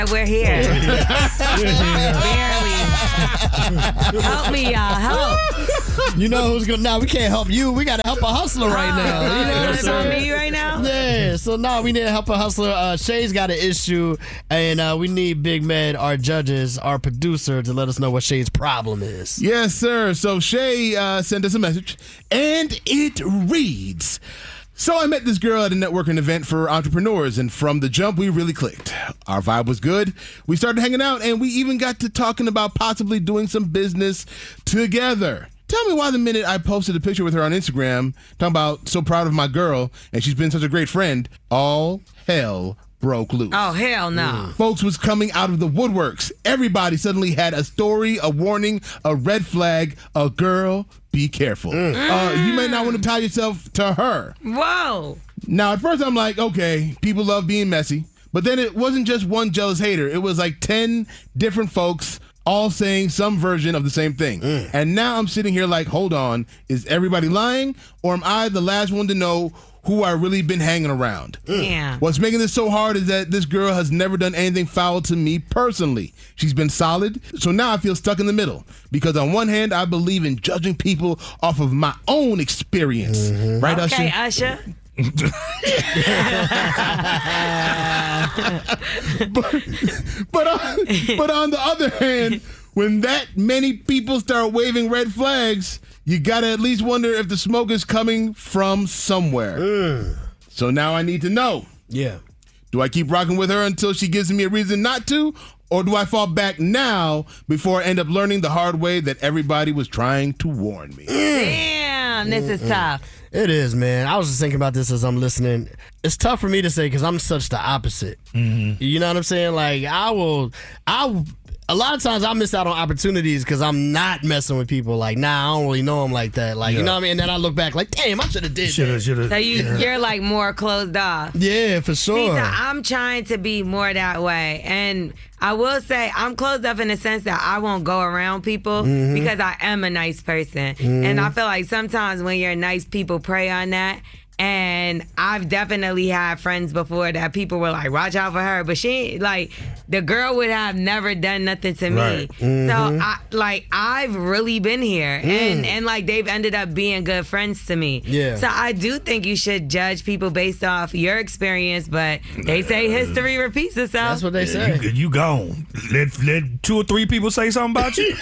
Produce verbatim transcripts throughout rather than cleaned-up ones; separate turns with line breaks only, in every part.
We're here. Barely. Help me, y'all. Help.
You know who's gonna? Now we can't help you. We gotta help a hustler right now. You know what I'm
It's on
saying?
me right now?
Yeah. So now we need to help a hustler. Uh, Shay's got an issue, and uh, we need Big Med, our judges, our producer, to let us know what Shay's problem is.
Yes, sir. So Shay uh, sent us a message, and it reads. So I met this girl at a networking event for entrepreneurs, and from the jump, we really clicked. Our vibe was good. We started hanging out, and we even got to talking about possibly doing some business together. Tell me why the minute I posted a picture with her on Instagram, talking about so proud of my girl, and she's been such a great friend, all hell broke loose.
Oh, hell no.
Folks was coming out of the woodworks. Everybody suddenly had a story, a warning, a red flag, a girl, be careful. Mm. Uh, you may not want to tie yourself to her.
Whoa.
Now, at first I'm like, okay, people love being messy. But then it wasn't just one jealous hater. It was like ten different folks all saying some version of the same thing. Mm. And now I'm sitting here like, hold on, is everybody lying? Or am I the last one to know who I really been hanging around?
Yeah.
What's making this so hard is that this girl has never done anything foul to me personally. She's been solid, so now I feel stuck in the middle. Because on one hand, I believe in judging people off of my own experience. Mm-hmm. Right,
okay,
Usher?
Usher.
but, but, on, but on the other hand, when that many people start waving red flags, you gotta at least wonder if the smoke is coming from somewhere. Mm. So now I need to know.
Yeah.
Do I keep rocking with her until she gives me a reason not to? Or do I fall back now before I end up learning the hard way that everybody was trying to warn me?
Damn, this is tough.
It is, man. I was just thinking about this as I'm listening. It's tough for me to say because I'm such the opposite. Mm-hmm. You know what I'm saying? Like, I will, I a lot of times I miss out on opportunities because I'm not messing with people. Like, nah, I don't really know them like that. Like, yeah. You know what I mean? And then I look back like, damn, I should have did
shoulda,
that.
Shoulda,
so you,
yeah.
you're like more closed off.
Yeah, for sure.
See, so I'm trying to be more that way. And I will say I'm closed off in the sense that I won't go around people mm-hmm. because I am a nice person. Mm-hmm. And I feel like sometimes when you're nice, people prey on that. And I've definitely had friends before that people were like, watch out for her. But she, like, the girl would have never done nothing to me.
Right.
Mm-hmm.
So, I, like, I've really been here. Mm. And, and, like, they've ended up being good friends to me.
Yeah.
So, I do think you should judge people based off your experience. But they say history repeats itself.
That's what they say.
You, you gone. Let, let two or three people say something about you.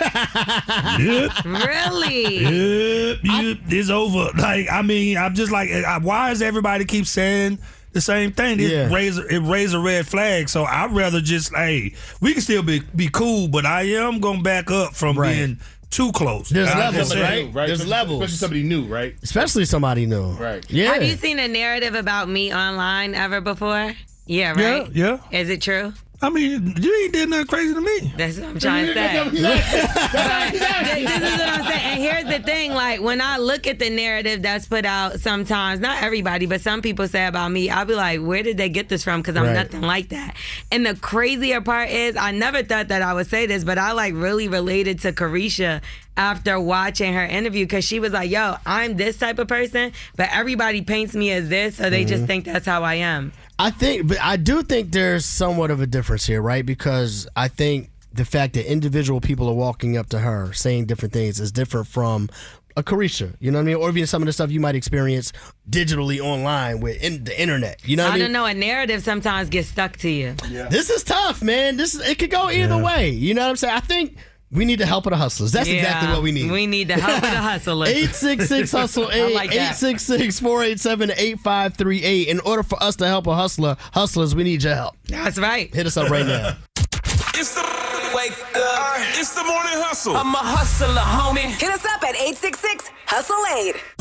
Yep.
Really?
Yep. Yep. It's over. Like, I mean, I'm just like, I, why does everybody keep saying the same thing? It
Yeah.
raise it raise a red flag. So I'd rather just, hey, we can still be be cool, but I am gonna back up from
Right.
being too close.
There's
I
levels,
just
right?
said,
Right.
There's
especially,
levels.
Especially somebody new, right?
Especially somebody new.
Right.
Yeah.
Have you seen a narrative about me online ever before? Yeah, right?
Yeah, yeah.
Is it true?
I mean, you ain't did nothing crazy to me.
That's what I'm trying to say. But this is what I'm saying. And here's the thing, like, when I look at the narrative that's put out sometimes, not everybody, but some people say about me, I'll be like, where did they get this from? Because I'm
Right.
nothing like that. And the crazier part is, I never thought that I would say this, but I, like, really related to Carisha after watching her interview because she was like, yo, I'm this type of person, but everybody paints me as this, so they mm-hmm. just think that's how I am.
I think, but I do think there's somewhat of a difference here, right? Because I think the fact that individual people are walking up to her saying different things is different from a Carisha, you know what I mean? Or even some of the stuff you might experience digitally online with in the internet, you know what I mean?
I don't know, a narrative sometimes gets stuck to you.
Yeah. This is tough, man. This is, it could go either
Yeah.
way, you know what I'm saying? I think we need the help of the hustlers. That's
Yeah,
exactly what we need.
We need the help of the hustlers.
eight six six hustle eight,
like that.
eight six six, four eight seven, eight five three eight. In order for us to help a hustler, hustlers, we need your help.
That's right.
Hit us up right now.
It's the wake up. It's the morning hustle.
I'm a hustler, homie.
Hit us up at eight six six, hustle eight.